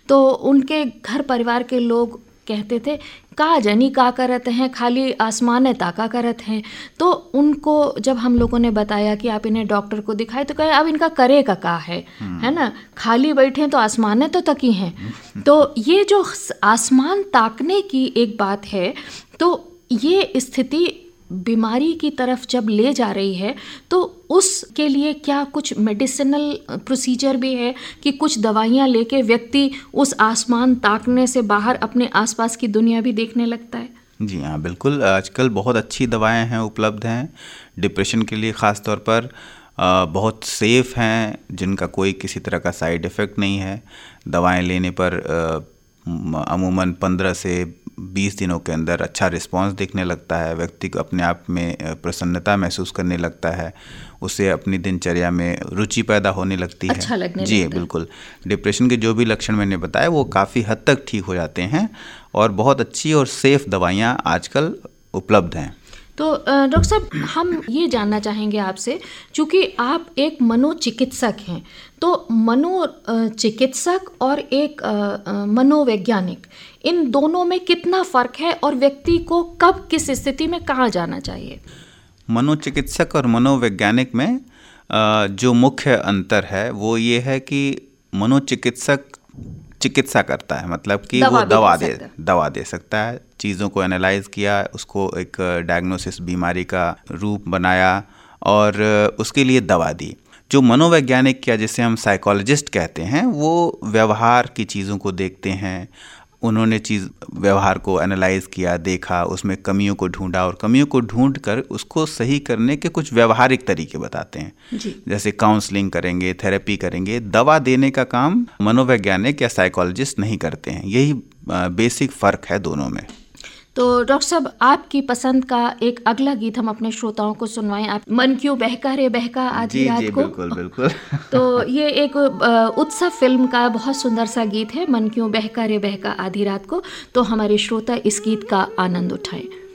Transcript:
तो उनके घर परिवार के लोग कहते थे का जनी का करत हैं, खाली आसमान ताका करत हैं। तो उनको जब हम लोगों ने बताया कि आप इन्हें डॉक्टर को दिखाए तो कहे अब इनका करे का है ना, खाली बैठे तो आसमान तो तकी हैं। तो ये जो आसमान ताकने की एक बात है, तो ये स्थिति बीमारी की तरफ जब ले जा रही है तो उसके लिए क्या कुछ मेडिसिनल प्रोसीजर भी है कि कुछ दवाइयाँ लेके व्यक्ति उस आसमान ताकने से बाहर अपने आसपास की दुनिया भी देखने लगता है? जी हाँ, बिल्कुल। आजकल बहुत अच्छी दवाएं हैं, उपलब्ध हैं डिप्रेशन के लिए ख़ास तौर पर। बहुत सेफ़ हैं, जिनका कोई किसी तरह का साइड इफ़ेक्ट नहीं है। दवाएं लेने पर अमूमन 15 से 20 दिनों के अंदर अच्छा रिस्पांस दिखने लगता है, व्यक्ति को अपने आप में प्रसन्नता महसूस करने लगता है, उसे अपनी दिनचर्या में रुचि पैदा होने लगती है, अच्छा लगने जी लगता है। बिल्कुल। डिप्रेशन के जो भी लक्षण मैंने बताए वो काफ़ी हद तक ठीक हो जाते हैं और बहुत अच्छी और सेफ़ दवाइयाँ आजकल उपलब्ध हैं। तो डॉक्टर साहब, हम ये जानना चाहेंगे आपसे, चूँकि आप एक मनोचिकित्सक हैं, तो मनोचिकित्सक और एक मनोवैज्ञानिक, इन दोनों में कितना फ़र्क है और व्यक्ति को कब किस स्थिति में कहाँ जाना चाहिए? मनोचिकित्सक और मनोवैज्ञानिक में जो मुख्य अंतर है वो ये है कि मनोचिकित्सक चिकित्सा करता है, मतलब कि वो दवा दे सकता है, चीज़ों को एनालाइज किया, उसको एक डायग्नोसिस बीमारी का रूप बनाया और उसके लिए दवा दी। जो मनोवैज्ञानिक या जिसे हम साइकोलॉजिस्ट कहते हैं, वो व्यवहार की चीज़ों को देखते हैं। उन्होंने व्यवहार को एनालाइज किया, देखा, उसमें कमियों को ढूंढा और कमियों को ढूंढ कर उसको सही करने के कुछ व्यवहारिक तरीके बताते हैं जी। जैसे काउंसलिंग करेंगे, थेरेपी करेंगे। दवा देने का काम मनोवैज्ञानिक या साइकोलॉजिस्ट नहीं करते हैं। यही बेसिक फ़र्क है दोनों में। तो डॉक्टर साहब, आपकी पसंद का एक अगला गीत हम अपने श्रोताओं को सुनवाएं। आप मन क्यों बहका रे बहका आधी रात को। बिल्कुल बिल्कुल। तो ये एक उत्सव फिल्म का बहुत सुंदर सा गीत है, मन क्यों बहका रे बहका आधी रात को। तो हमारे श्रोता इस गीत का आनंद उठाएं।